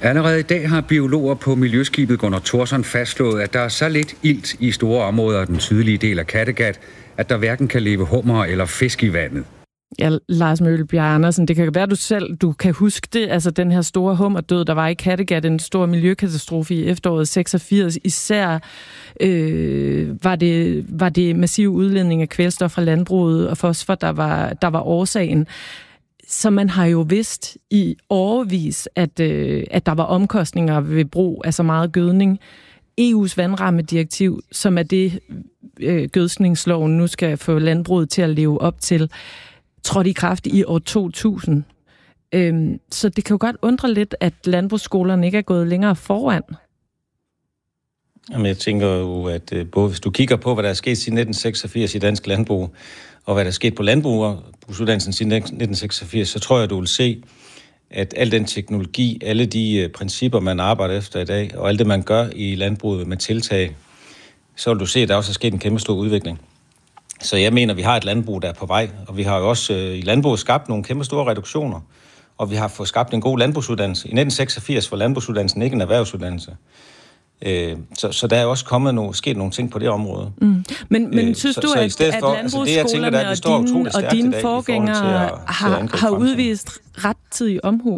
Allerede i dag har biologer på miljøskibet Gunnar Thorson fastslået, at der er så lidt ilt i store områder af den sydlige del af Kattegat, at der hverken kan leve hummer eller fisk i vandet. Ja, Lars Møllebjerg Andersen, det kan være, du kan huske det, altså den her store hummerdød, der var i Kattegat, en stor miljøkatastrofe i efteråret 86. Især var det massiv udledning af kvælstof fra landbruget og fosfor, der var årsagen. Så man har jo vidst i årevis, at der var omkostninger ved brug af så meget gødning. EU's vandrammedirektiv, som er det gødskningsloven nu skal få landbruget til at leve op til, trådte i kraft i år 2000. Så det kan jo godt undre lidt, at landbrugsskolerne ikke er gået længere foran. Jamen, jeg tænker jo, at både hvis du kigger på, hvad der er sket siden 1986 i dansk landbrug, og hvad der er sket på landbrugsuddannelsen siden 1986, så tror jeg, du vil se, at al den teknologi, alle de principper, man arbejder efter i dag, og alt det, man gør i landbruget med tiltag, så vil du se, at der også er sket en kæmpe stor udvikling. Så jeg mener, at vi har et landbrug, der er på vej, og vi har jo også i landbruget skabt nogle kæmpe store reduktioner, og vi har fået skabt en god landbrugsuddannelse. I 1986 var landbrugsuddannelsen ikke en erhvervsuddannelse. Så der er også sket nogle ting på det område. Men synes du, at landbrugsskolerne og dine forgængere har udvist rettidig omhu?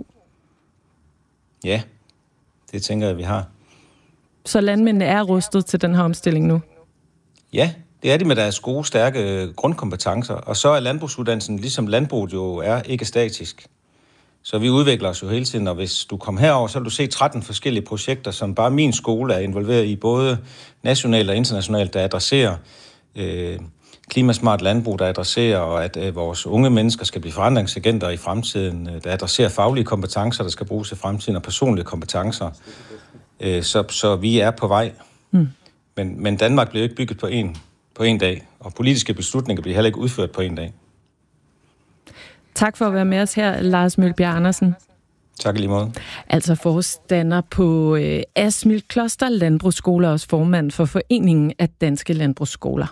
Ja, det tænker jeg, vi har. Så landmændene er rustet til den her omstilling nu? Ja, det er de med deres gode, stærke grundkompetencer. Og så er landbrugsuddannelsen, ligesom landbruget jo er, ikke statisk. Så vi udvikler os jo hele tiden, og hvis du kommer herover, så vil du se 13 forskellige projekter, som bare min skole er involveret i, både nationalt og internationalt, der adresserer klimasmart landbrug, der adresserer, og at vores unge mennesker skal blive forandringsagenter i fremtiden, der adresserer faglige kompetencer, der skal bruges i fremtiden, og personlige kompetencer. Så vi er på vej. Men Danmark bliver ikke bygget på en dag, og politiske beslutninger bliver heller ikke udført på en dag. Tak for at være med os her, Lars Møllebjerg Andersen. Tak i lige måde. Altså forstander på Asmild Kloster Landbrugsskole og også formand for Foreningen af Danske Landbrugsskoler.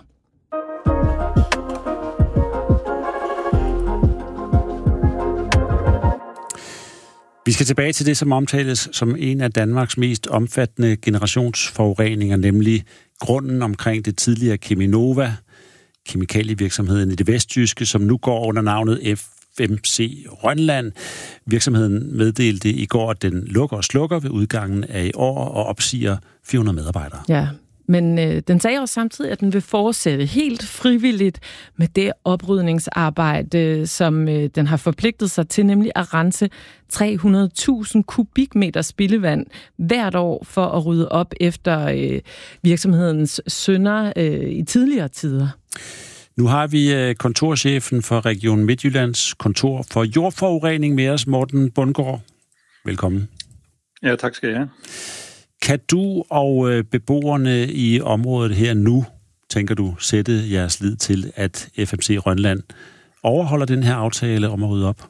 Vi skal tilbage til det, som omtales som en af Danmarks mest omfattende generationsforureninger, nemlig grunden omkring det tidligere Cheminova, kemikalievirksomheden i det vestjyske, som nu går under navnet FMC Rønland. Virksomheden meddelte i går, at den lukker og slukker ved udgangen af i år og opsiger 400 medarbejdere. Ja, men den sagde også samtidig, at den vil fortsætte helt frivilligt med det oprydningsarbejde, som den har forpligtet sig til, nemlig at rense 300.000 kubikmeter spildevand hvert år for at rydde op efter virksomhedens synder i tidligere tider. Nu har vi kontorchefen for Region Midtjyllands kontor for jordforurening med os, Morten Bundgaard. Velkommen. Ja, tak skal jeg have. Kan du og beboerne i området her nu, tænker du, sætte jeres lid til, at FMC Rønland overholder den her aftale om at rydde op?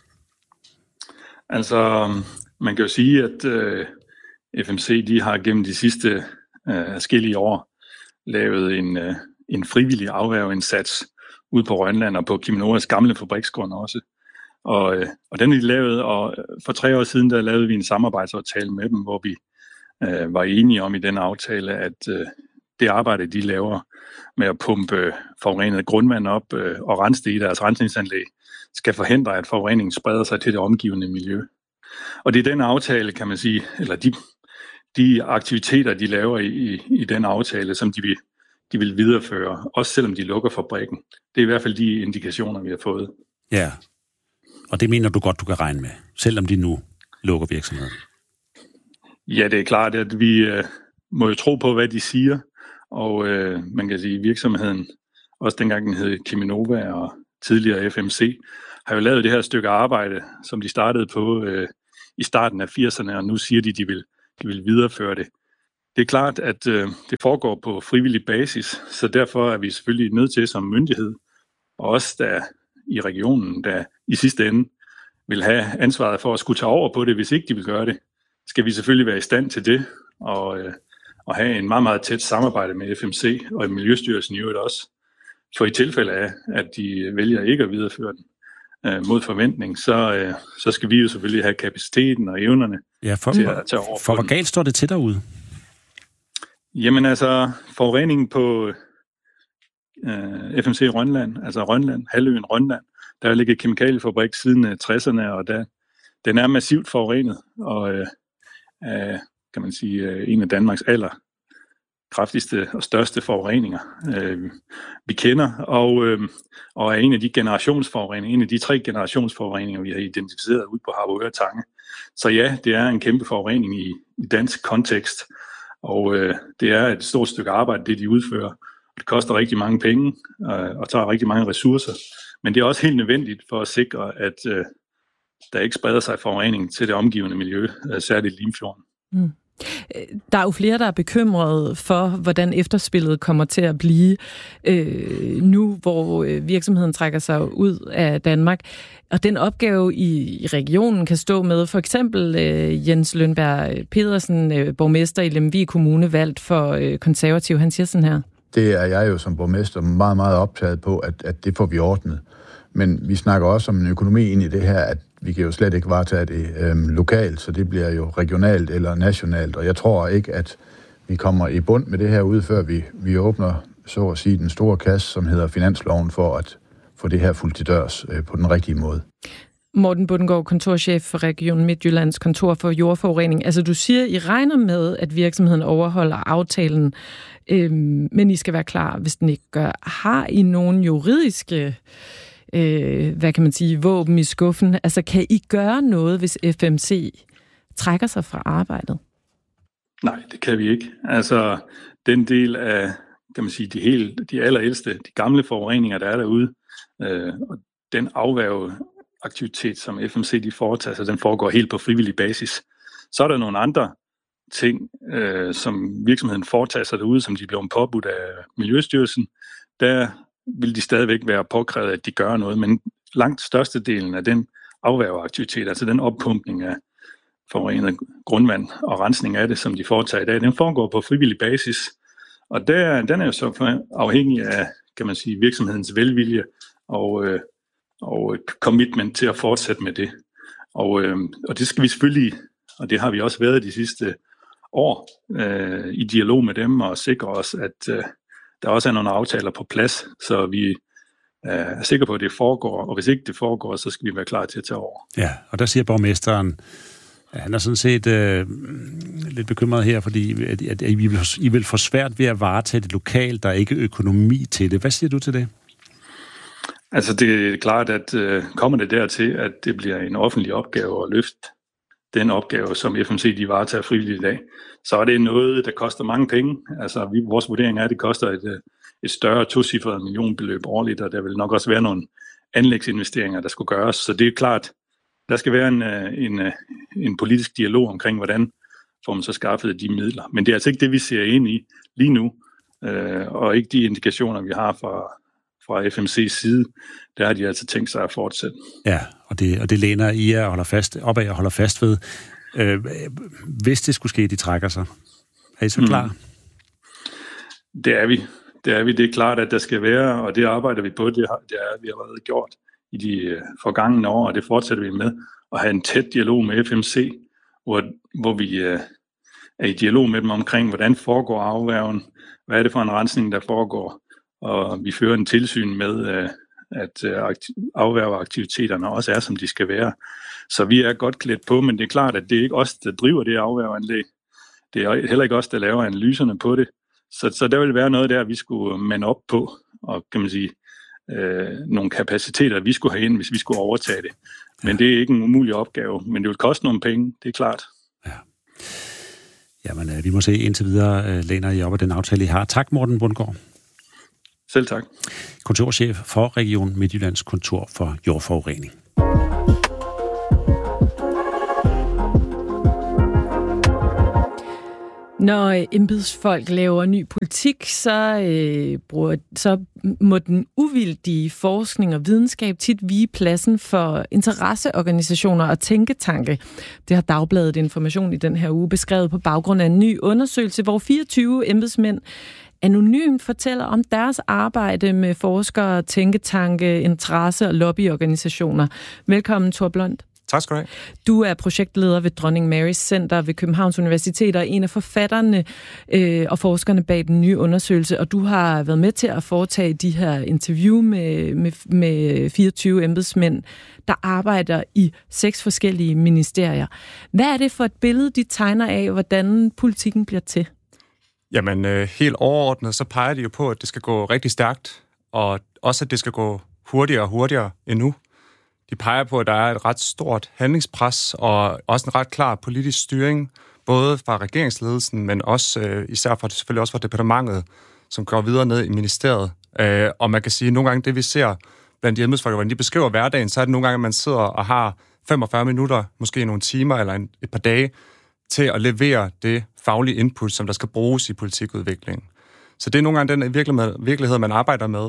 Altså, man kan jo sige, at FMC de har gennem de sidste adskillige år lavet en frivillig afværgeindsats ude på Rønland og på Cheminovas gamle fabriksgrund også. Og den er de lavet, og for 3 år siden der lavede vi en samarbejdsaftale med dem, hvor vi var enige om i den aftale, at det arbejde, de laver med at pumpe forurenet grundvand op og rense det i deres rensningsanlæg, skal forhindre, at forureningen spreder sig til det omgivende miljø. Og det er den aftale, kan man sige, eller de aktiviteter, de laver i den aftale, som de vil videreføre, også selvom de lukker fabrikken. Det er i hvert fald de indikationer, vi har fået. Ja, og det mener du godt, du kan regne med, selvom de nu lukker virksomheden? Ja, det er klart, at vi må jo tro på, hvad de siger, og man kan sige, at virksomheden, også dengang den hed Cheminova og tidligere FMC, har jo lavet det her stykke arbejde, som de startede på i starten af 80'erne, og nu siger de vil videreføre det. Det er klart, at det foregår på frivillig basis, så derfor er vi selvfølgelig nødt til som myndighed, og også der i regionen, der i sidste ende vil have ansvaret for at skulle tage over på det, hvis ikke de vil gøre det, skal vi selvfølgelig være i stand til det, og have en meget, meget tæt samarbejde med FMC og Miljøstyrelsen i øvrigt også. For i tilfælde af, at de vælger ikke at videreføre den, mod forventning, så skal vi jo selvfølgelig have kapaciteten og evnerne til at tage over. For hvor galt står det til derude? Jamen altså, forureningen på FMC Rønland, altså Rønland, halvøen Rønland, der har ligget kemikaliefabrik siden 60'erne, og den er massivt forurenet, og kan man sige, en af Danmarks kraftigste og største forureninger, vi kender, og er en af de generationsforureninger, en af de 3 generationsforureninger, vi har identificeret ud på Harboøre Tange. Så ja, det er en kæmpe forurening i dansk kontekst, og det er et stort stykke arbejde, det de udfører. Det koster rigtig mange penge og tager rigtig mange ressourcer, men det er også helt nødvendigt for at sikre, at der ikke spreder sig forurening til det omgivende miljø, særligt Limfjorden. Mm. Der er jo flere, der er bekymrede for, hvordan efterspillet kommer til at blive nu, hvor virksomheden trækker sig ud af Danmark. Og den opgave i regionen kan stå med for eksempel Jens Lønberg Pedersen, borgmester i Lemvig Kommune, valgt for konservativ. Han siger sådan her. Det er jeg jo som borgmester meget, meget optaget på, at det får vi ordnet. Men vi snakker også om en økonomi ind i det her, at vi kan jo slet ikke varetage det lokalt, så det bliver jo regionalt eller nationalt. Og jeg tror ikke, at vi kommer i bund med det her ude, før vi åbner, så at sige, den store kasse, som hedder finansloven, for at få det her fuldt til dørs på den rigtige måde. Morten Bundgaard, kontorchef for Region Midtjyllands kontor for jordforurening. Altså du siger, I regner med, at virksomheden overholder aftalen, men I skal være klar, hvis den ikke gør. Har I nogen juridiske hvad kan man sige, våben i skuffen? Altså, kan I gøre noget, hvis FMC trækker sig fra arbejdet? Nej, det kan vi ikke. Altså, den del af, kan man sige, de allerældste, de gamle forureninger, der er derude, og den afværgeaktivitet, som FMC de foretager sig, den foregår helt på frivillig basis. Så er der nogle andre ting, som virksomheden foretager sig derude, som de bliver påbudt af Miljøstyrelsen. Der vil de stadigvæk være påkrævet, at de gør noget, men langt størstedelen af den afværgeaktivitet, altså den oppumpning af forurenet grundvand og rensning af det, som de foretager i dag, den foregår på frivillig basis. Og den er jo så afhængig af, kan man sige, virksomhedens velvilje og commitment til at fortsætte med det. Og det skal vi selvfølgelig, og det har vi også været de sidste år, i dialog med dem og sikre os, at der også er nogle aftaler på plads, så vi er sikre på, at det foregår, og hvis ikke det foregår, så skal vi være klar til at tage over. Ja, og der siger borgmesteren, han er sådan set lidt bekymret her, fordi at I vil få svært ved at varetage det lokalt, der er ikke økonomi til det. Hvad siger du til det? Altså det er klart, at kommer det dertil, at det bliver en offentlig opgave at løfte den opgave, som FMC de varetager frivilligt i dag, så er det noget, der koster mange penge. Altså vores vurdering er, at det koster et større tocifret millionbeløb årligt, og der vil nok også være nogle anlægsinvesteringer, der skulle gøres. Så det er klart, der skal være en politisk dialog omkring, hvordan får man så skaffet de midler. Men det er altså ikke det, vi ser ind i lige nu, og ikke de indikationer, vi har fra FMC's side. Der har de altså tænkt sig at fortsætte. Ja, og det læner I og holder fast ved. Hvis det skulle ske, de trækker sig. Er I så klar? Det er vi. Det er klart, at der skal være, og det arbejder vi på. Det har vi allerede gjort i de forgangne år, og det fortsætter vi med. At have en tæt dialog med FMC, hvor vi er i dialog med dem omkring, hvordan foregår afværgen, hvad er det for en rensning, der foregår, og vi fører en tilsyn med, at afværgeaktiviteterne også er, som de skal være. Så vi er godt klædt på, men det er klart, at det er ikke os, der driver det afværgeanlæg. Det er heller ikke os, der laver analyserne på det. Så der vil være noget der, vi skulle mande op på, og kan man sige, nogle kapaciteter, vi skulle have ind, hvis vi skulle overtage det. Men det er ikke en umulig opgave, men det vil koste nogle penge, det er klart. Ja. Jamen, vi må se indtil videre, læner I op af den aftale, I har. Tak, Morten Bundgaard. Selv tak. Kontorchef for Region Midtjyllands kontor for jordforurening. Når embedsfolk laver ny politik, så må den uvildige forskning og videnskab tit vige pladsen for interesseorganisationer og tænketanke. Det har Dagbladet Information i den her uge beskrevet på baggrund af en ny undersøgelse, hvor 24 embedsmænd anonymt fortæller om deres arbejde med forskere, tænketanke, interesse- og lobbyorganisationer. Velkommen, Thor Blond. Tak skal du have. Du er projektleder ved Dronning Marys Center ved Københavns Universitet og en af forfatterne og forskerne bag den nye undersøgelse, og du har været med til at foretage de her interview med 24 embedsmænd, der arbejder i 6 forskellige ministerier. Hvad er det for et billede, de tegner af, hvordan politikken bliver til? Jamen, helt overordnet, så peger de jo på, at det skal gå rigtig stærkt, og også, at det skal gå hurtigere og hurtigere endnu. De peger på, at der er et ret stort handlingspres og også en ret klar politisk styring, både fra regeringsledelsen, men også især selvfølgelig også fra departementet, som går videre ned i ministeriet. Og man kan sige, at nogle gange det, vi ser blandt de embedsfolk, hvordan de beskriver hverdagen, så er det nogle gange, at man sidder og har 45 minutter, måske nogle timer eller et par dage, til at levere det faglige input, som der skal bruges i politikudviklingen. Så det er nogle gange den virkelighed, man arbejder med.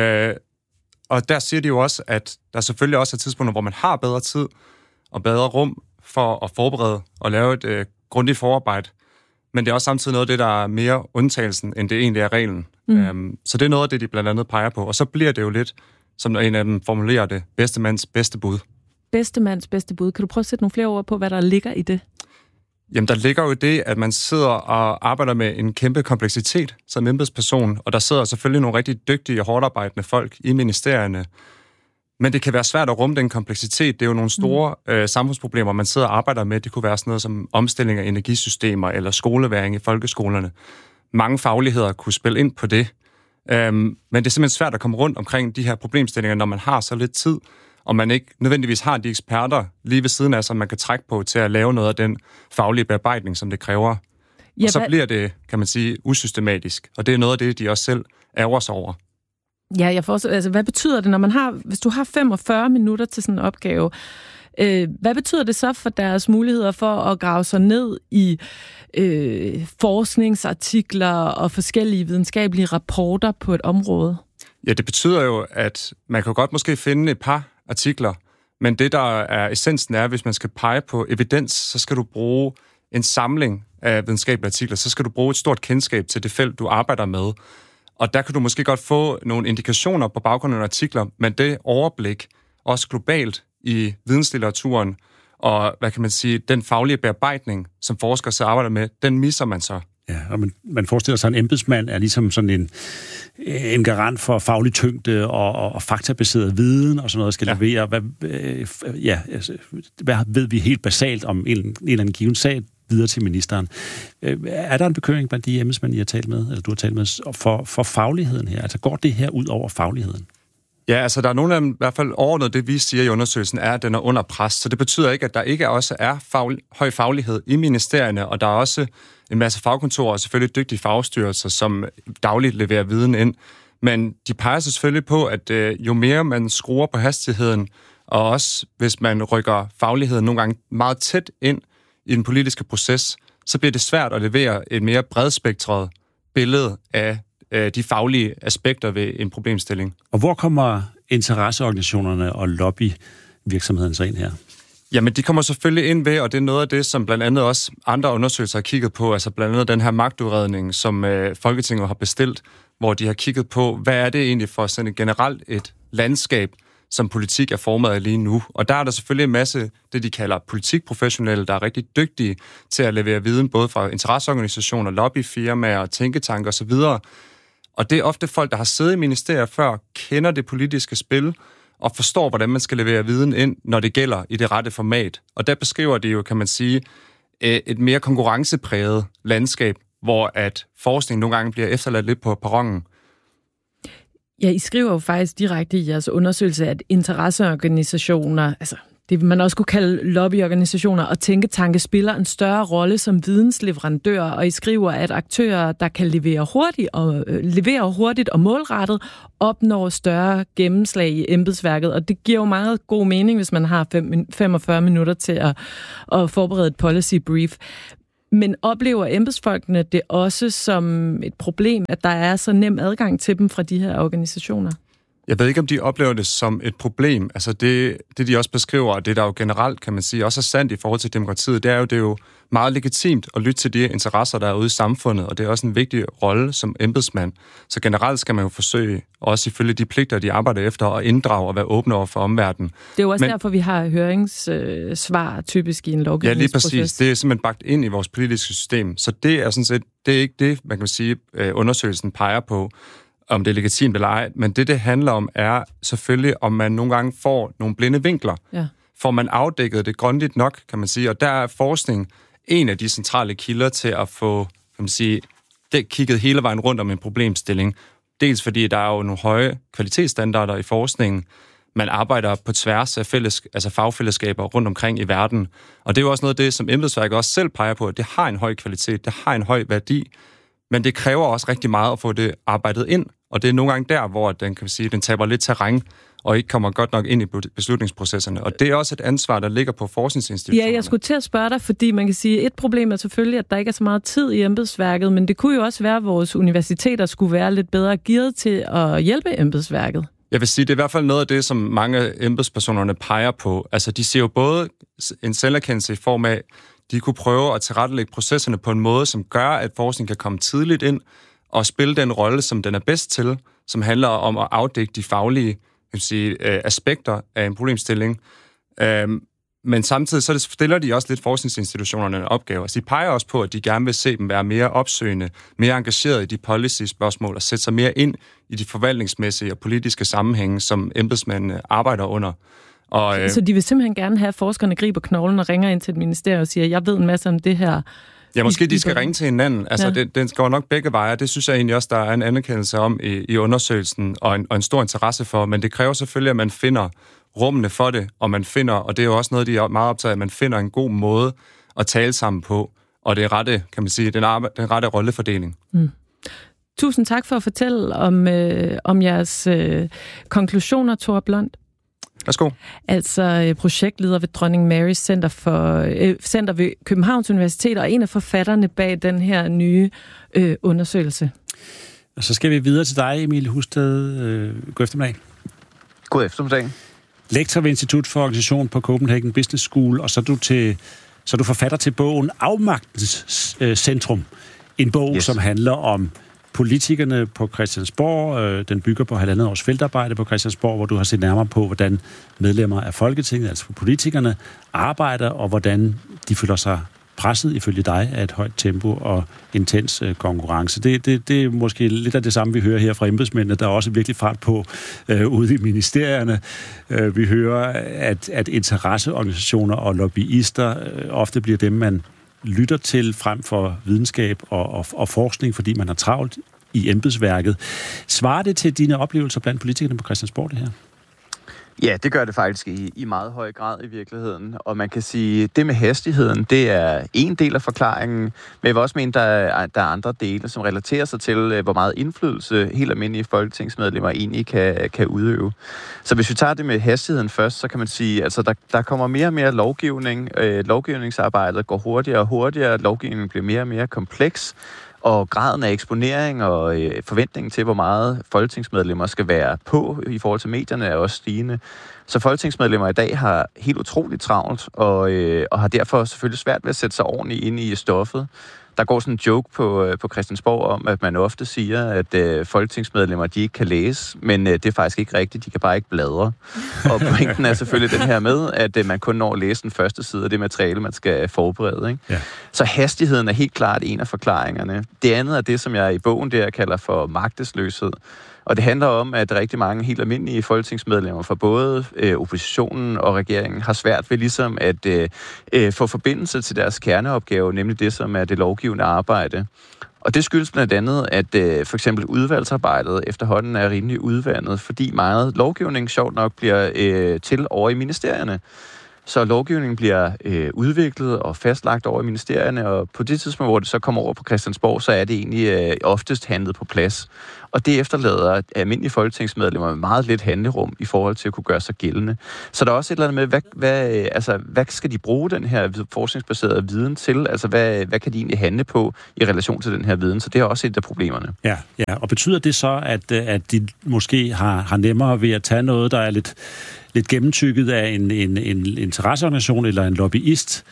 Og der siger de jo også, at der selvfølgelig også er tidspunkter, hvor man har bedre tid og bedre rum for at forberede og lave et grundigt forarbejde. Men det er også samtidig noget af det, der er mere undtagelsen, end det egentlig er reglen. Så det er noget af det, de blandt andet peger på. Og så bliver det jo lidt, som en af dem formulerer det, bedste mands bedste bud. Bedste mands bedste bud. Kan du prøve at sætte nogle flere ord på, hvad der ligger i det? Jamen, der ligger jo det, at man sidder og arbejder med en kæmpe kompleksitet som embedsperson, og der sidder selvfølgelig nogle rigtig dygtige og hårdarbejdende folk i ministerierne. Men det kan være svært at rumme den kompleksitet. Det er jo nogle store samfundsproblemer, man sidder og arbejder med. Det kunne være sådan noget som omstilling af energisystemer eller skoleværing i folkeskolerne. Mange fagligheder kunne spille ind på det. Men det er simpelthen svært at komme rundt omkring de her problemstillinger, når man har så lidt tid, og man ikke nødvendigvis har de eksperter lige ved siden af, som man kan trække på til at lave noget af den faglige bearbejdning, som det kræver. Ja, og så bliver det, kan man sige, usystematisk. Og det er noget af det, de også selv ærger sig over. Ja, altså, hvad betyder det, når man har, hvis du har 45 minutter til sådan en opgave, hvad betyder det så for deres muligheder for at grave sig ned i forskningsartikler og forskellige videnskabelige rapporter på et område? Ja, det betyder jo, at man kan godt måske finde et par artikler, men det, der er essensen er, hvis man skal pege på evidens, så skal du bruge en samling af videnskabelige artikler, så skal du bruge et stort kendskab til det felt, du arbejder med. Og der kan du måske godt få nogle indikationer på baggrund af artikler, men det overblik, også globalt i videnslitteraturen, og hvad kan man sige, den faglige bearbejdning, som forskere så arbejder med, den misser man så. Ja, og man forestiller sig, at en embedsmand er ligesom sådan en garant for faglig tyngde og faktabaseret viden og sådan noget, skal levere. Hvad ved vi helt basalt om en eller anden given sag videre til ministeren? Er der en bekymring blandt de embedsmænd, I har talt med, eller du har talt med, for fagligheden her? Altså går det her ud over fagligheden? Ja, altså der er nogle af dem, i hvert fald overordnet, det vi siger i undersøgelsen, er, at den er under pres. Så det betyder ikke, at der ikke også er høj faglighed i ministerierne, og der er også en masse fagkontorer og selvfølgelig dygtige fagstyrelser, som dagligt leverer viden ind. Men de peger selvfølgelig på, at jo mere man skruer på hastigheden, og også hvis man rykker fagligheden nogle gange meget tæt ind i den politiske proces, så bliver det svært at levere et mere bredspektret billede af de faglige aspekter ved en problemstilling. Og hvor kommer interesseorganisationerne og lobbyvirksomheden så ind her? Jamen, de kommer selvfølgelig ind ved, og det er noget af det, som blandt andet også andre undersøgelser har kigget på, altså blandt andet den her magtudredning, som Folketinget har bestilt, hvor de har kigget på, hvad er det egentlig for sådan et generelt et landskab, som politik er formet af lige nu. Og der er der selvfølgelig en masse, det de kalder politikprofessionelle, der er rigtig dygtige til at levere viden, både fra interesseorganisationer, lobbyfirmaer, tænketanker osv., og det er ofte folk, der har siddet i ministerier før, kender det politiske spil og forstår, hvordan man skal levere viden ind, når det gælder i det rette format. Og der beskriver det jo, kan man sige, et mere konkurrencepræget landskab, hvor at forskning nogle gange bliver efterladt lidt på perronen. Ja, I skriver jo faktisk direkte i jeres undersøgelse, at interesseorganisationer, altså det man også kunne kalde lobbyorganisationer og tænketanke, spiller en større rolle som vidensleverandører, og I skriver, at aktører, der kan levere hurtigt og målrettet, opnår større gennemslag i embedsværket, og det giver jo meget god mening, hvis man har 45 minutter til at forberede et policy brief. Men oplever embedsfolkene det også som et problem, at der er så nem adgang til dem fra de her organisationer? Jeg ved ikke, om de oplever det som et problem. Altså det de også beskriver, og det der jo generelt, kan man sige, også er sandt i forhold til demokratiet, det er jo meget legitimt at lytte til de interesser, der er ude i samfundet, og det er også en vigtig rolle som embedsmand. Så generelt skal man jo forsøge, også ifølge de pligter, de arbejder efter, at inddrage og være åbne over for omverdenen. Det er jo også derfor, vi har høringssvar typisk i en lovgivningsproces. Ja, lige præcis. Det er simpelthen bagt ind i vores politiske system. Så det er sådan set, det er ikke det, man kan sige, undersøgelsen peger på, om det er legitimt eller ej, men det handler om, er selvfølgelig, om man nogle gange får nogle blinde vinkler. Ja. Får man afdækket det grundigt nok, kan man sige, og der er forskning en af de centrale kilder til at få, kan man sige, det kigget hele vejen rundt om en problemstilling. Dels fordi der er jo nogle høje kvalitetsstandarder i forskningen. Man arbejder på tværs af fagfællesskaber rundt omkring i verden. Og det er jo også noget af det, som embedsværket også selv peger på, at det har en høj kvalitet, det har en høj værdi, men det kræver også rigtig meget at få det arbejdet ind. Og det er nogle gange der, hvor den taber lidt terræn, og ikke kommer godt nok ind i beslutningsprocesserne. Og det er også et ansvar, der ligger på forskningsinstitutionerne. Ja, jeg skulle til at spørge dig, fordi man kan sige, et problem er selvfølgelig, at der ikke er så meget tid i embedsværket, men det kunne jo også være, at vores universiteter skulle være lidt bedre gearet til at hjælpe embedsværket. Jeg vil sige, det er i hvert fald noget af det, som mange embedspersonerne peger på. Altså, de ser jo både en selverkendelse i form af, de kunne prøve at tilrettelægge processerne på en måde, som gør, at forskning kan komme tidligt ind og spille den rolle, som den er bedst til, som handler om at afdække de faglige aspekter af en problemstilling. Men samtidig så stiller de også lidt forskningsinstitutionerne en opgave. Altså, de peger også på, at de gerne vil se dem være mere opsøgende, mere engageret i de policy-spørgsmål og sætte sig mere ind i de forvaltningsmæssige og politiske sammenhænge, som embedsmændene arbejder under. Så de vil simpelthen gerne have, at forskerne griber knoglen og ringer ind til et ministerium og siger, jeg ved en masse om det her. Ja, måske de skal ringe til hinanden. Altså, ja. Den går nok begge veje. Det synes jeg egentlig også, der er en anerkendelse om i undersøgelsen, og en stor interesse for. Men det kræver selvfølgelig, at man finder rummene for det, og det er jo også noget, de er meget optaget af, at man finder en god måde at tale sammen på, og det er rette, kan man sige, den rette rollefordeling. Mm. Tusind tak for at fortælle om jeres konklusioner, Thor Blond. Værsgo. Altså projektleder ved Dronning Marys Center ved Københavns Universitet, og en af forfatterne bag den her nye undersøgelse. Og så skal vi videre til dig, Emil Husted. God eftermiddag. God eftermiddag. Lektor ved Institut for Organisation på Copenhagen Business School, og så er du forfatter til bogen Afmagtens Centrum. En bog, som handler om politikerne på Christiansborg. Den bygger på 1,5 års feltarbejde på Christiansborg, hvor du har set nærmere på, hvordan medlemmer af Folketinget, altså politikerne, arbejder, og hvordan de føler sig presset, ifølge dig, af et højt tempo og intens konkurrence. Det er måske lidt af det samme, vi hører her fra embedsmændene. Der er også virkelig fart på ude i ministerierne. Vi hører, at interesseorganisationer og lobbyister ofte bliver dem, man lytter til frem for videnskab og forskning, fordi man har travlt i embedsværket. Svarer det til dine oplevelser blandt politikerne på Christiansborg, det her? Ja, det gør det faktisk i meget høj grad i virkeligheden. Og man kan sige, det med hastigheden, det er en del af forklaringen, men jeg vil også mene, der er andre dele, som relaterer sig til, hvor meget indflydelse helt almindelige folketingsmedlemmer egentlig kan udøve. Så hvis vi tager det med hastigheden først, så kan man sige, altså der kommer mere og mere lovgivning. Lovgivningsarbejdet går hurtigere og hurtigere. Lovgivningen bliver mere og mere kompleks. Og graden af eksponering og forventningen til, hvor meget folketingsmedlemmer skal være på i forhold til medierne, er også stigende. Så folketingsmedlemmer i dag har helt utroligt travlt, og har derfor selvfølgelig svært ved at sætte sig ordentligt ind i stoffet. Der går sådan en joke på Christiansborg om, at man ofte siger, at folketingsmedlemmer, de ikke kan læse, men det er faktisk ikke rigtigt, de kan bare ikke bladre. Og pointen er selvfølgelig den her med, at man kun når at læse den første side af det materiale, man skal forberede. Ikke? Ja. Så hastigheden er helt klart en af forklaringerne. Det andet er det, som jeg i bogen der kalder for magtesløshed. Og det handler om, at rigtig mange helt almindelige folketingsmedlemmer fra både oppositionen og regeringen har svært ved ligesom at få forbindelse til deres kerneopgave, nemlig det, som er det lovgivende arbejde. Og det skyldes blandt andet, at for eksempel udvalgsarbejdet efterhånden er rimelig udvandet, fordi meget lovgivning sjovt nok bliver til over i ministerierne. Så lovgivningen bliver udviklet og fastlagt over i ministerierne, og på det tidspunkt, hvor det så kommer over på Christiansborg, så er det egentlig oftest handlet på plads. Og det efterlader almindelige folketingsmedlemmer med meget lidt handlerum i forhold til at kunne gøre sig gældende. Så der er også et eller andet med, hvad skal de bruge den her forskningsbaserede viden til? Altså, hvad kan de egentlig handle på i relation til den her viden? Så det er også et af problemerne. Ja, og betyder det så, at de måske har nemmere ved at tage noget, der er lidt gennemtykket af en interesseorganisation eller en lobbyist?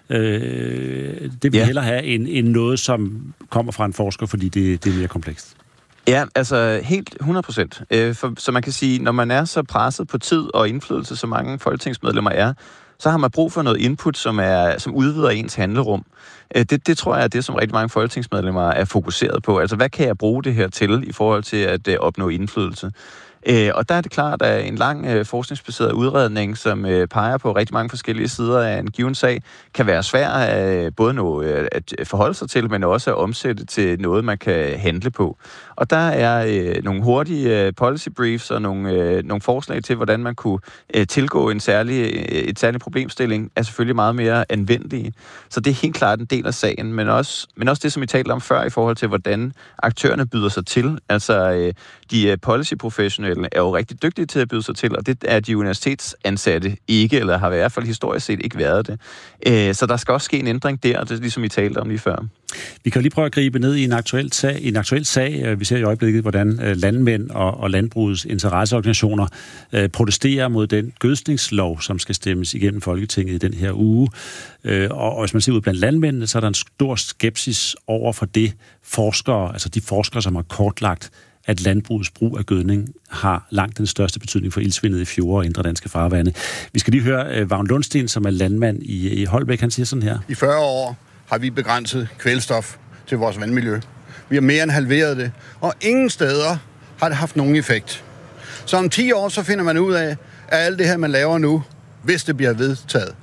Det vil hellere have end noget, som kommer fra en forsker, fordi det er mere komplekst. Ja, altså helt 100%. Så man kan sige, når man er så presset på tid og indflydelse, som mange folketingsmedlemmer er, så har man brug for noget input, som udvider ens handlerum. Det tror jeg er det, som rigtig mange folketingsmedlemmer er fokuseret på. Altså, hvad kan jeg bruge det her til i forhold til at opnå indflydelse? Og der er det klart, at en lang forskningsbaseret udredning, som peger på rigtig mange forskellige sider af en given sag, kan være svær både at forholde sig til, men også at omsætte til noget, man kan handle på. Og der er nogle hurtige policy briefs og nogle forslag til, hvordan man kunne tilgå et særlig problemstilling, er selvfølgelig meget mere anvendelige. Så det er helt klart en del af sagen, men også det, som vi talte om før, i forhold til, hvordan aktørerne byder sig til. Altså, de policy professionelle er jo rigtig dygtige til at byde sig til, og det er de universitetsansatte ikke, eller har i hvert fald historisk set ikke været det. Så der skal også ske en ændring der, det er ligesom I talte om lige før. Vi kan lige prøve at gribe ned i en aktuel sag. Vi ser i øjeblikket, hvordan landmænd og landbrugets interesseorganisationer protesterer mod den gødskningslov, som skal stemmes igennem Folketinget i den her uge. Og hvis man ser ud blandt landmændene, så er der en stor skepsis over for det forskere, altså de forskere, som har kortlagt, at landbrugets brug af gødning har langt den største betydning for iltsvindet i fjorde og indre danske farvande. Vi skal lige høre Vagn Lundsten, som er landmand i Holbæk. Han siger sådan her. I 40 år har vi begrænset kvælstof til vores vandmiljø. Vi har mere end halveret det, og ingen steder har det haft nogen effekt. Så om 10 år, så finder man ud af, at alt det her, man laver nu, hvis det bliver vedtaget,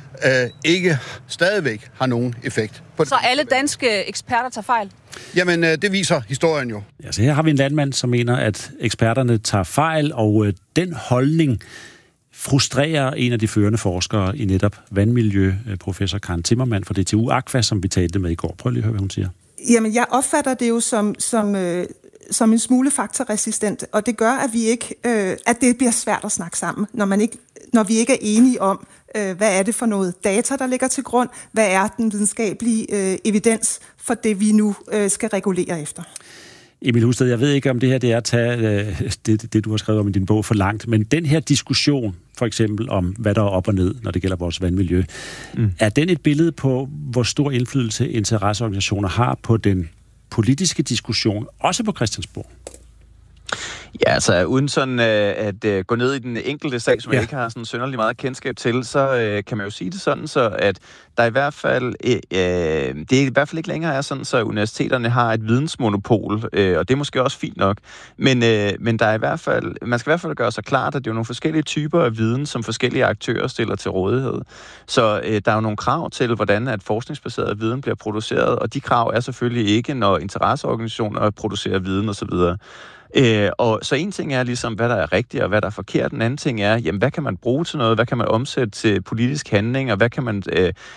ikke stadigvæk har nogen effekt. Så alle danske eksperter tager fejl? Jamen, det viser historien jo. Ja, så her har vi en landmand, som mener, at eksperterne tager fejl, og den holdning frustrerer en af de førende forskere i netop vandmiljø, professor Karen Timmermann fra DTU Aqua, som vi talte med i går. Prøv lige at høre, hvad hun siger. Jamen, jeg opfatter det jo som en smule faktorresistent, og det gør, at vi ikke, at det bliver svært at snakke sammen, når vi ikke er enige om, hvad er det for noget data, der ligger til grund, hvad er den videnskabelige evidens for det, vi nu skal regulere efter. Emil Husted, jeg ved ikke, om det her det er at tage det, du har skrevet om i din bog, for langt, men den her diskussion, for eksempel om, hvad der er op og ned, når det gælder vores vandmiljø, er den et billede på, hvor stor indflydelse interesseorganisationer har på den politiske diskussion, også på Christiansborg? Ja, altså uden sådan at gå ned i den enkelte sag, som jeg ikke har sådan synderligt meget kendskab til, så kan man jo sige det sådan, så at der i hvert fald det i hvert fald ikke længere er sådan, så universiteterne har et vidensmonopol, og det er måske også fint nok, men der er i hvert fald, man skal i hvert fald gøre sig klart, at det er nogle forskellige typer af viden, som forskellige aktører stiller til rådighed. Så der er jo nogle krav til, hvordan at forskningsbaseret viden bliver produceret, og de krav er selvfølgelig ikke, når interesseorganisationer producerer viden osv. Og så en ting er ligesom, hvad der er rigtigt og hvad der er forkert. En anden ting er, jamen, hvad kan man bruge til noget? Hvad kan man omsætte til politisk handling? Og hvad kan man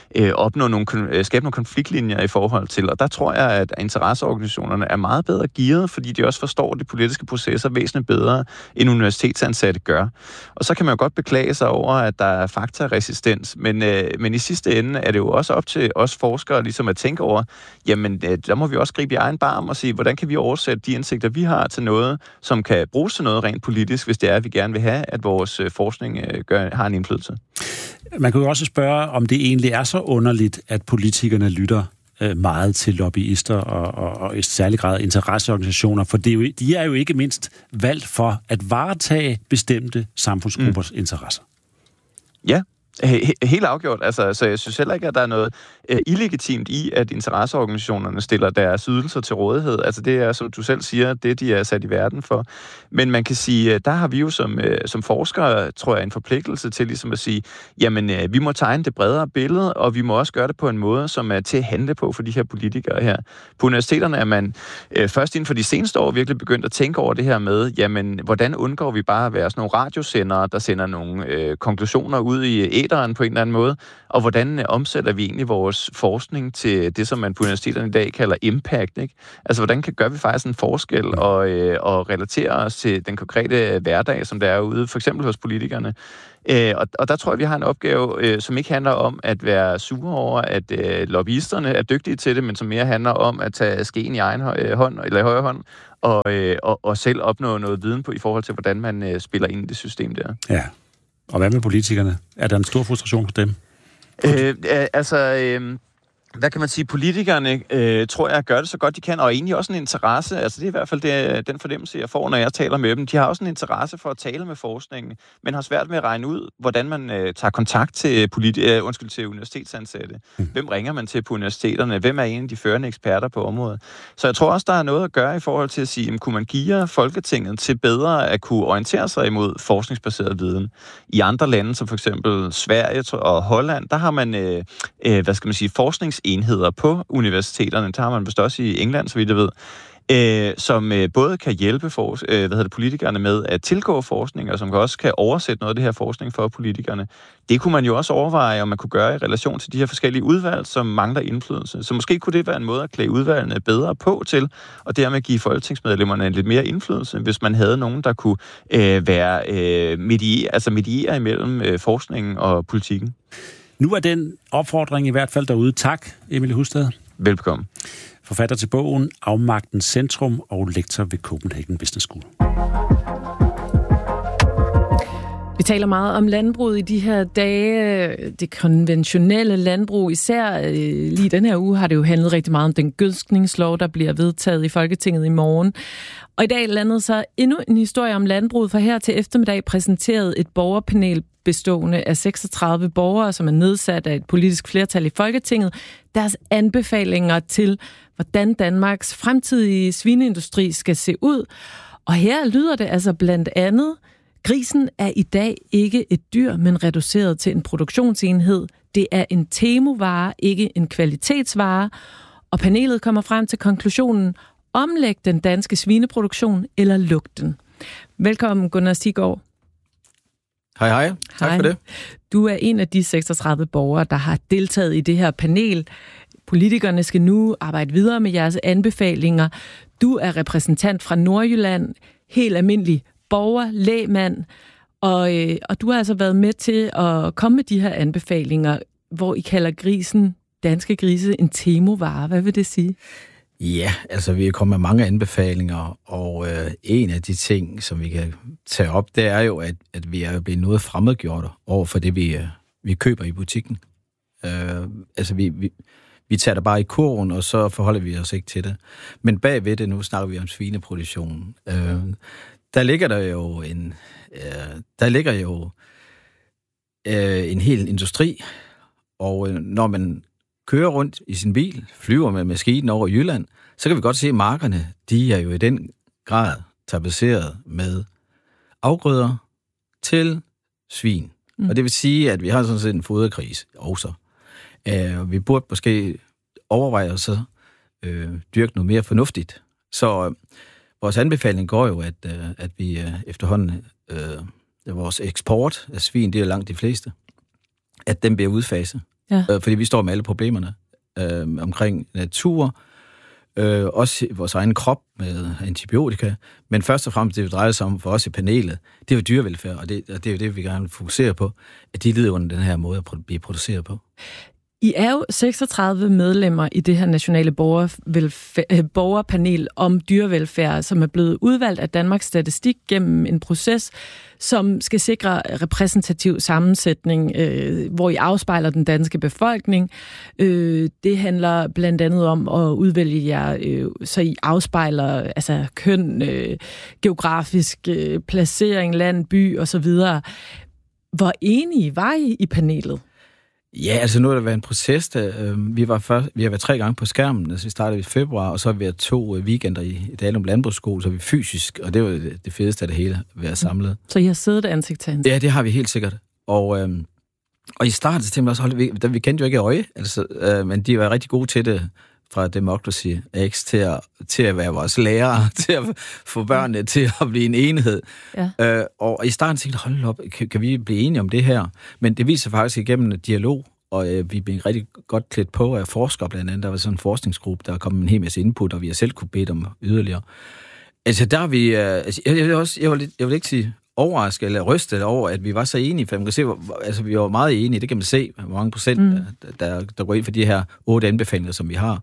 skabe nogle konfliktlinjer i forhold til? Og der tror jeg, at interesseorganisationerne er meget bedre gearet, fordi de også forstår de politiske processer væsentligt bedre, end universitetsansatte gør. Og så kan man jo godt beklage sig over, at der er faktaresistens, men i sidste ende er det jo også op til os forskere ligesom at tænke over, jamen, der må vi også gribe i egen barm og sige, hvordan kan vi oversætte de indsigter, vi har til noget, som kan bruges til noget rent politisk, hvis det er, at vi gerne vil have, at vores forskning har en indflydelse. Man kan jo også spørge, om det egentlig er så underligt, at politikerne lytter meget til lobbyister og i særlig grad interesseorganisationer, for de er jo ikke mindst valgt for at varetage bestemte samfundsgruppers interesser. Ja. Helt afgjort. Altså, så jeg synes heller ikke, at der er noget illegitimt i, at interesseorganisationerne stiller deres ydelser til rådighed. Altså det er, som du selv siger, det de er sat i verden for. Men man kan sige, der har vi jo som forskere, tror jeg, en forpligtelse til ligesom at sige, jamen vi må tegne det bredere billede, og vi må også gøre det på en måde, som er til at handle på for de her politikere her. På universiteterne er man først inden for de seneste år virkelig begyndt at tænke over det her med, jamen hvordan undgår vi bare at være sådan nogle radiosendere, der sender nogle konklusioner ud i universiteterne på en eller anden måde, og hvordan omsætter vi egentlig vores forskning til det, som man på universiteterne i dag kalder impact, ikke? Altså, hvordan gør vi faktisk en forskel og relaterer os til den konkrete hverdag, som der er ude, for eksempel hos politikerne. Og der tror jeg, vi har en opgave, som ikke handler om at være sure over, at lobbyisterne er dygtige til det, men som mere handler om at tage skeen i egen hånd, eller i højre hånd, og selv opnå noget viden på i forhold til, hvordan man spiller ind i det system der. Ja. Og hvad med politikerne? Er der en stor frustration hos dem? Hvad kan man sige? Politikerne, tror jeg, gør det så godt de kan, og egentlig også en interesse, altså det er i hvert fald den fornemmelse, jeg får, når jeg taler med dem. De har også en interesse for at tale med forskningen, men har svært med at regne ud, hvordan man tager kontakt til universitetsansatte. Hvem ringer man til på universiteterne? Hvem er en af de førende eksperter på området? Så jeg tror også, der er noget at gøre i forhold til at sige, kunne man give Folketinget til bedre at kunne orientere sig imod forskningsbaseret viden? I andre lande, som for eksempel Sverige og Holland, der har man, forskningsenheder på universiteterne. Der har man vist også i England, så vidt jeg ved, som både kan hjælpe politikerne med at tilgå forskning, og som også kan oversætte noget af det her forskning for politikerne. Det kunne man jo også overveje, om man kunne gøre i relation til de her forskellige udvalg, som mangler indflydelse. Så måske kunne det være en måde at klæde udvalgene bedre på til, og dermed give folketingsmedlemmerne lidt mere indflydelse, hvis man havde nogen, der kunne mediere imellem forskningen og politikken. Nu er den opfordring i hvert fald derude. Tak, Emilie Husted. Velbekomme. Forfatter til bogen Afmagtens Centrum og lektor ved Copenhagen Business School. Vi taler meget om landbruget i de her dage. Det konventionelle landbrug, især lige den her uge, har det jo handlet rigtig meget om den gødskningslov, der bliver vedtaget i Folketinget i morgen. Og i dag landede så endnu en historie om landbruget, for her til eftermiddag præsenteret et borgerpanel bestående af 36 borgere, som er nedsat af et politisk flertal i Folketinget, deres anbefalinger til, hvordan Danmarks fremtidige svineindustri skal se ud. Og her lyder det altså blandt andet: grisen er i dag ikke et dyr, men reduceret til en produktionsenhed. Det er en temovare, ikke en kvalitetsvare. Og panelet kommer frem til konklusionen: omlæg den danske svineproduktion eller luk den. Velkommen, Gunnar Siggaard. Hej. Tak for det. Du er en af de 36 borgere, der har deltaget i det her panel. Politikerne skal nu arbejde videre med jeres anbefalinger. Du er repræsentant fra Nordjylland, helt almindelig borger, lægmand, og du har altså været med til at komme med de her anbefalinger, hvor I kalder danske grise en temovare. Hvad vil det sige? Ja, altså vi er kommet med mange anbefalinger, og en af de ting, som vi kan tage op, det er jo, at vi er blevet noget fremmedgjort over for det, vi køber i butikken. Altså vi tager det bare i kurven, og så forholder vi os ikke til det. Men bagved det, nu snakker vi om svineproduktionen, der ligger jo en hel industri, og når man kører rundt i sin bil, flyver med maskinen over Jylland, så kan vi godt se, at markerne, de er jo i den grad tapetseret med afgrøder til svin. Og det vil sige, at vi har sådan set en foderkrise også. Vi burde måske overveje at så dyrke noget mere fornuftigt. Så vores anbefaling går jo, at vi efterhånden, vores eksport af svin, det er langt de fleste, at den bliver udfaset. Ja. Fordi vi står med alle problemerne omkring natur, også vores egen krop med antibiotika, men først og fremmest det, vi drejer sig om for os i panelet, det er jo dyrevelfærd, og det er jo det, vi gerne vil fokusere på, at de lider under den her måde at blive produceret på. I er jo 36 medlemmer i det her nationale borgerpanel om dyrevelfærd, som er blevet udvalgt af Danmarks Statistik gennem en proces, som skal sikre repræsentativ sammensætning, hvor I afspejler den danske befolkning. Det handler blandt andet om at udvælge jer, så I afspejler altså køn, geografisk placering, land, by osv. Hvor enige var I i panelet? Ja, altså nu har der været en proces. Vi har været 3 gange på skærmen. Altså vi startede i februar, og så har vi været 2 weekender i Dalum Landbrugsskole, så vi fysisk, og det var det fedeste af det hele, at være samlet. Så I har siddet ansigt til ansigt? Ja, det har vi helt sikkert. Og i starten så tænkte vi også, vi kendte jo ikke øje, altså, men de var rigtig gode til det fra Democracy X til at være vores lærere, til at få børnene til at blive en enhed. Ja. Og i starten tænkte jeg, hold op, kan vi blive enige om det her? Men det viser faktisk igennem dialog, og vi blev rigtig godt klædt på af forskere blandt andet. Der var sådan en forskningsgruppe, der kom en hel masse input, og vi har selv kunne bede om yderligere. Altså der er vi... Jeg vil ikke sige overrasket eller rystet over, at vi var så enige, for man kan se, altså vi var meget enige, det kan man se, hvor mange procent, der går ind for de her 8 anbefalinger, som vi har.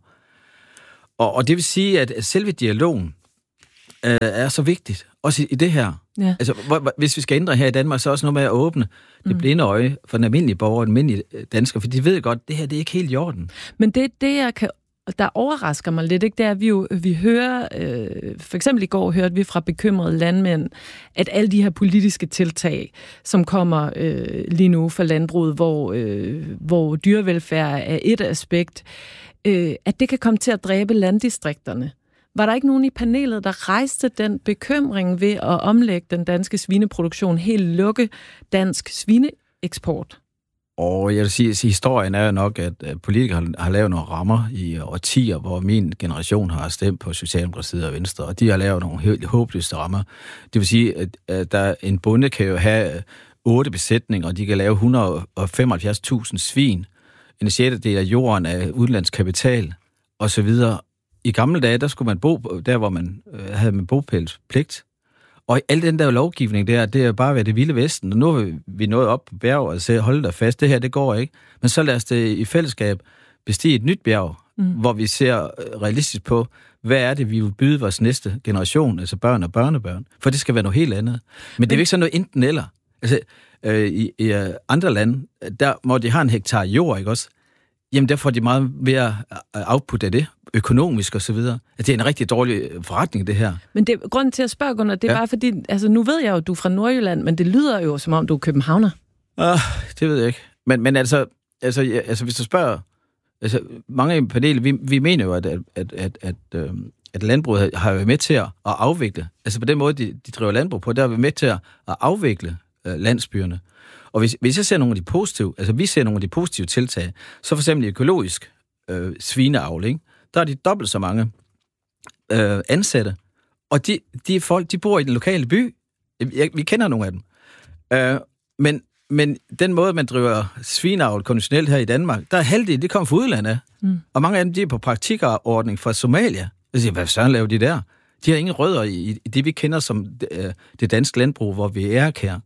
Og det vil sige, at selve dialogen er så vigtigt, også i det her. Ja. Altså, hvis vi skal ændre her i Danmark, så er også noget med at åbne det blinde øje for den almindelige borger, den almindelige dansker, for de ved godt, at det her det er ikke helt i orden. Men det der overrasker mig lidt, ikke, det er, at vi hører, for eksempel i går hørte vi fra bekymrede landmænd, at alle de her politiske tiltag, som kommer lige nu for landbruget, hvor dyrevelfærd er et aspekt, at det kan komme til at dræbe landdistrikterne. Var der ikke nogen i panelet, der rejste den bekymring ved at omlægge den danske svineproduktion, helt lukke dansk svineeksport? Og jeg vil sige, at historien er jo nok, at politikere har lavet nogle rammer i årtier, hvor min generation har stemt på Socialdemokratiet og Venstre, og de har lavet nogle helt håbløse rammer. Det vil sige, at en bonde kan jo have 8 besætninger, og de kan lave 175.000 svin. En sjettedel af jorden af udenlandsk kapital, og så videre. I gamle dage, der skulle man bo der, hvor man havde med bopælspligt. Og al den der lovgivning der, det er bare været det vilde vesten. Og nu er vi nået op på bjerg og siger, hold da fast, det her, det går ikke. Men så lad os det i fællesskab bestige et nyt bjerg, hvor vi ser realistisk på, hvad er det, vi vil byde vores næste generation, altså børn og børnebørn. For det skal være noget helt andet. Men det er ikke sådan noget enten eller. Altså, i andre lande, der hvor de har en hektar jord, ikke også? Jamen, der får de meget mere output af det, økonomisk og så videre. Det er en rigtig dårlig forretning, det her. Men grunden til at spørge, Gunnar, det er bare fordi, altså nu ved jeg jo, at du er fra Nordjylland, men det lyder jo, som om du er københavner. Det ved jeg ikke. Men altså, hvis du spørger, altså mange i panelet, vi mener jo, at landbruget har været med til at afvikle. Altså på den måde, de driver landbrug på, der er vi med til at afvikle landsbyerne. Og hvis jeg ser nogle af de positive, altså vi ser nogle af de positive tiltag, så for eksempel økologisk svineavl, ikke? Der er de dobbelt så mange ansatte, og de folk, de bor i den lokale by. Vi kender nogle af dem. Men den måde, man driver svineavl konventionelt her i Danmark, der er halvdelen, det kommer fra udlandet af. Og mange af dem, de er på praktikordning fra Somalia. Jeg siger, hvad søren laver de der? De har ingen rødder i det, vi kender som det danske landbrug, hvor vi er her.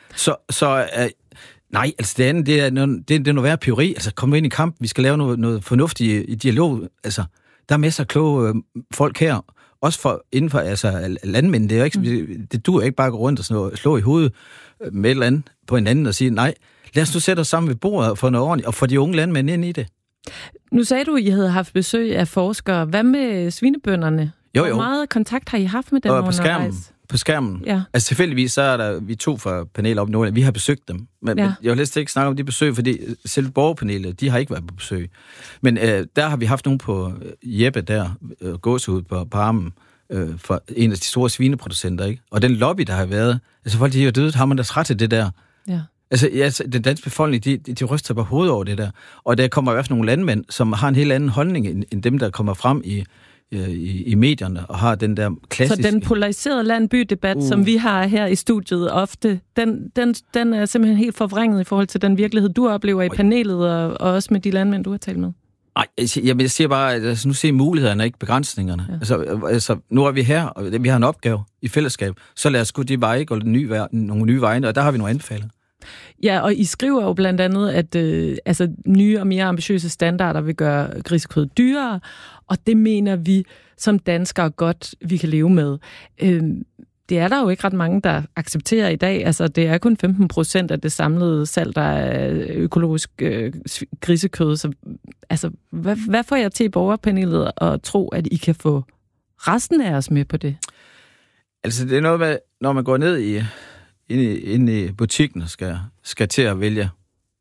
Nej, altså det andet, det er noget værre pyreri. Altså kom ind i kamp, vi skal lave noget fornuftigt i dialog. Altså, der er masser af kloge folk her, også for inden for altså landmænd. Det er jo ikke, det duer ikke bare at gå rundt og slå i hovedet med et eller andet på hinanden og sige, nej, lad os nu sætte os sammen ved bordet og få noget ordentligt, og få de unge landmænd ind i det. Nu sagde du, at I havde haft besøg af forskere. Hvad med svinebønderne? Jo. Hvor meget kontakt har I haft med dem undervejs? På skærmen. Ja. Altså tilfældigvis, så er der vi 2 fra panelet op i Nordjylland. Vi har besøgt dem. Men jeg vil helst ikke snakke om de besøg, fordi selv borgerpanelet, de har ikke været på besøg. Men der har vi haft nogen på Jeppe der, gåsehud på Armen, for en af de store svineproducenter, ikke? Og den lobby, der har været, altså folk, de er jo døde, har man da træt af det der. Ja. Altså, den danske befolkning, de ryster på hovedet over det der. Og der kommer i hvert fald nogle landmænd, som har en helt anden holdning, end dem, der kommer frem i medierne, og har den der klassiske... Så den polariserede land-by-debat, som vi har her i studiet ofte, den er simpelthen helt forvrænget i forhold til den virkelighed, du oplever i panelet, og også med de landmænd, du har talt med? Nej, jeg siger bare, at nu ser mulighederne, ikke begrænsningerne. Ja. Altså, nu er vi her, og vi har en opgave i fællesskab, så lad os gå de veje, gå nogle nye veje, og der har vi nogle anbefalinger. Ja, og I skriver jo blandt andet, at nye og mere ambitiøse standarder vil gøre grisekød dyrere, og det mener vi som danskere godt, vi kan leve med. Det er der jo ikke ret mange, der accepterer i dag. Altså, det er kun 15% af det samlede salg, der er økologisk grisekød. Så altså, hvad får jeg til i borgerpanelet at tro, at I kan få resten af os med på det? Altså, det er noget med, når man går ned ind i butikken og skal til at vælge.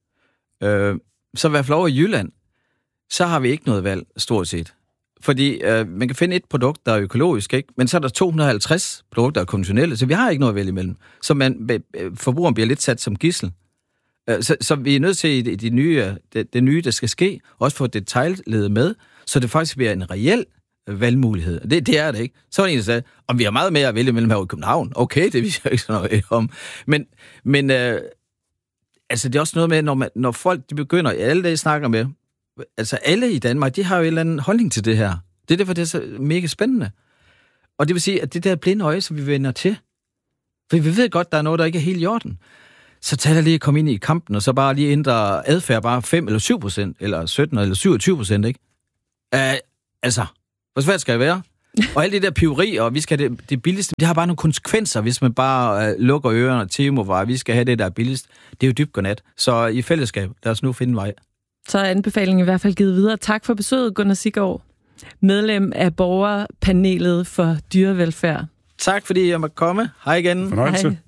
Så i hvert fald over i Jylland, så har vi ikke noget valg, stort set. Fordi man kan finde et produkt, der er økologisk, ikke? Men så er der 250 produkter, der er konventionelle, så vi har ikke noget at vælge imellem. Så forbrugeren bliver lidt sat som gidsel. Så vi er nødt til det nye, der skal ske, også få detaljledet med, så det faktisk bliver en reel valgmulighed. Det er det ikke. Så var det en, der sagde, om vi har meget mere at vælge mellem her i København. Okay, det viser jeg ikke sådan noget om. Men altså det er også noget med, når folk de begynder, alle det, jeg snakker med, altså alle i Danmark, de har jo en eller anden holdning til det her. Det er derfor, det er så mega spændende. Og det vil sige, at det der blinde øje, som vi vender til, for vi ved godt, der er noget, der ikke er helt i orden, så tag dig lige at komme ind i kampen, og så bare lige ændre adfærd bare 5 eller 7%, eller 17 eller 27%, ikke? Altså, hvor svært skal det være? Og alle det der piveri, og vi skal have det billigste, det har bare nogle konsekvenser, hvis man bare lukker ørerne og timovarer, vi skal have det, der er billigst. Det er jo dybt godnat. Så i fællesskab, lad os nu finde en vej. Så er anbefalingen i hvert fald givet videre. Tak for besøget, Gunnar Siggaard, medlem af borgerpanelet for dyrevelfærd. Tak fordi jeg måtte komme. Hej igen. Fornøjelse. Hej.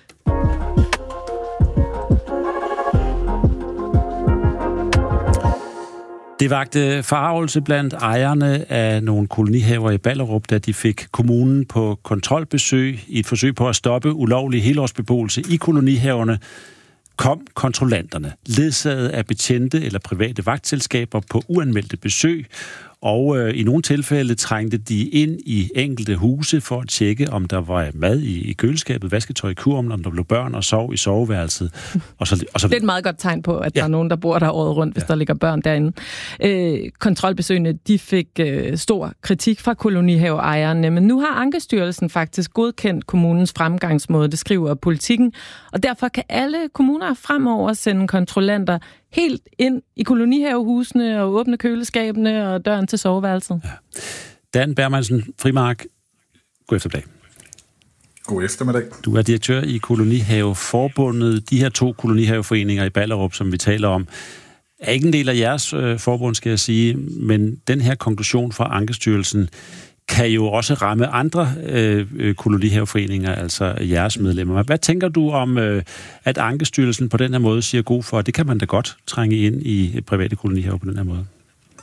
Det vagte forargelse blandt ejerne af nogle kolonihaver i Ballerup, da de fik kommunen på kontrolbesøg i et forsøg på at stoppe ulovlig helårsbeboelse i kolonihaverne. Kom kontrollanterne, ledsaget af betjente eller private vagtselskaber på uanmeldte besøg, og i nogle tilfælde trængte de ind i enkelte huse for at tjekke, om der var mad i køleskabet, vasketøj i kurven, om der blev børn og sov i soveværelset. Og så. Det er et meget godt tegn på, at der er nogen, der bor der året rundt, hvis der ligger børn derinde. Kontrolbesøgene, de fik stor kritik fra kolonihaveejerne, men nu har Ankestyrelsen faktisk godkendt kommunens fremgangsmåde, det skriver Politikken, og derfor kan alle kommuner fremover sende kontrollanter helt ind i kolonihavehusene og åbne køleskabene og døren til soveværelset. Ja. Dan Bermansen, Frimark, god eftermiddag. God eftermiddag. Du er direktør i Kolonihaveforbundet. De her 2 kolonihaveforeninger i Ballerup, som vi taler om, er ikke en del af jeres forbund, skal jeg sige, men den her konklusion fra Ankestyrelsen kan jo også ramme andre kolonihaveforeninger, altså jeres medlemmer. Hvad tænker du om, at Ankestyrelsen på den her måde siger god for, at det kan man da godt trænge ind i private kolonihaver på den her måde?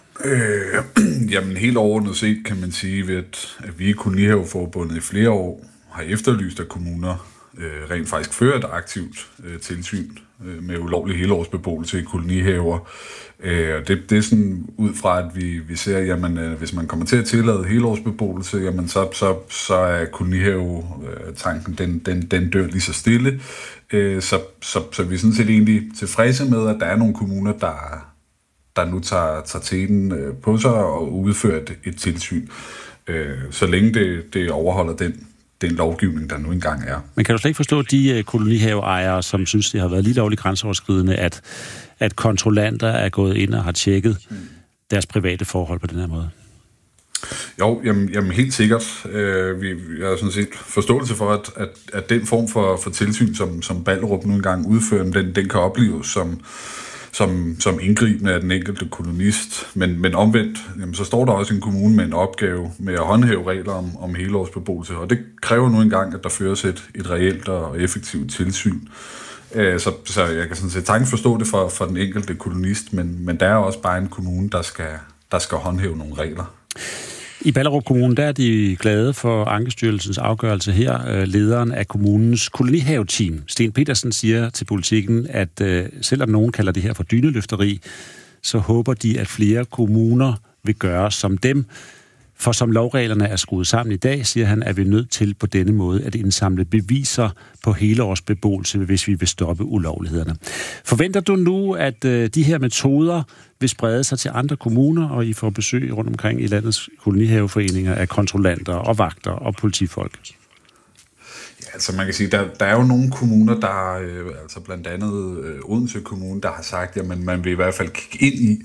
Jamen helt overordnet set kan man sige, at vi i Kolonihaveforbundet i flere år har efterlyst, at kommuner rent faktisk fører et aktivt tilsyn med ulovlig helårsbeboelse i kolonihaver. Det er sådan ud fra, at vi ser, jamen hvis man kommer til at tillade helårsbeboelse, jamen så er kolonihave-tanken, den dør lige så stille. Så vi er sådan set egentlig tilfredse med, at der er nogle kommuner, der nu tager teten på sig og udfører et tilsyn, så længe det overholder den lovgivning, der nu engang er. Men kan du slet ikke forstå de kolonihaveejere, som synes, det har været lige lovligt grænseoverskridende, at kontrollanter er gået ind og har tjekket deres private forhold på den her måde? Jo, jamen helt sikkert. Jeg har sådan set forståelse for, at den form for tilsyn, som Ballerup nu engang udfører, den kan opleves som indgribende af den enkelte kolonist. Men omvendt, jamen, så står der også en kommune med en opgave med at håndhæve regler om helårsbeboelse, og det kræver nu engang, at der føres et reelt og effektivt tilsyn. Så jeg kan sådan set sagtens forstå det for den enkelte kolonist, men der er også bare en kommune, der skal håndhæve nogle regler. I Ballerup Kommune, der er de glade for Ankestyrelsens afgørelse her. Lederen af kommunens kolonihaveteam, Sten Petersen, siger til Politikken, at selvom nogen kalder det her for dyneløfteri, så håber de, at flere kommuner vil gøre som dem. For som lovreglerne er skruet sammen i dag, siger han, er vi nødt til på denne måde at indsamle beviser på helårsbeboelse, hvis vi vil stoppe ulovlighederne. Forventer du nu, at de her metoder vil sprede sig til andre kommuner, og I får besøg rundt omkring i landets kolonihaveforeninger af kontrollanter og vagter og politifolk? Ja, altså man kan sige, der er jo nogle kommuner, der altså blandt andet Odense Kommune, der har sagt, at man vil i hvert fald kigge ind i,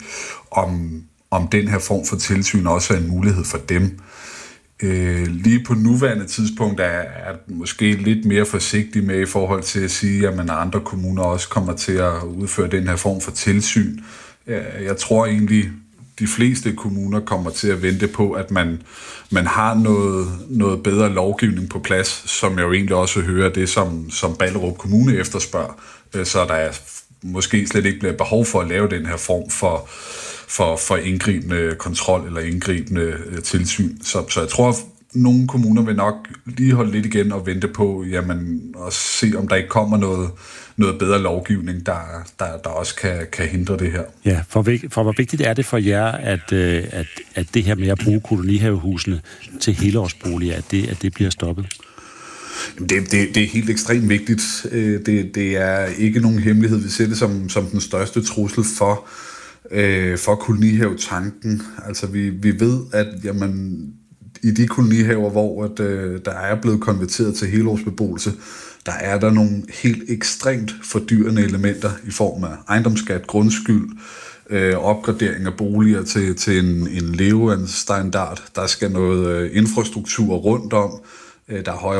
om den her form for tilsyn også er en mulighed for dem. Lige på nuværende tidspunkt er måske lidt mere forsigtig med i forhold til at sige, at andre kommuner også kommer til at udføre den her form for tilsyn. Jeg tror egentlig, de fleste kommuner kommer til at vente på, at man har noget bedre lovgivning på plads, som jeg jo egentlig også hører det, som Ballerup Kommune efterspørger, så der måske slet ikke bliver behov for at lave den her form for indgribende kontrol eller indgribende tilsyn. Så jeg tror, nogle kommuner vil nok lige holde lidt igen og vente på, jamen, og se, om der ikke kommer noget bedre lovgivning, der også kan hindre det her. Ja, for hvor vigtigt er det for jer, at det her med at bruge kolonihavehusene til helårsboliger, at det bliver stoppet? Det er helt ekstremt vigtigt. Det er ikke nogen hemmelighed. Vi ser det som den største trussel for kolonihavetanken. Altså vi ved, at jamen, i de kolonihaver, hvor der er blevet konverteret til helårsbeboelse, der er der nogle helt ekstremt fordyrende elementer i form af ejendomsskat, grundskyld, opgradering af boliger til en levestandsstandard. Der skal noget infrastruktur rundt om. Der er højere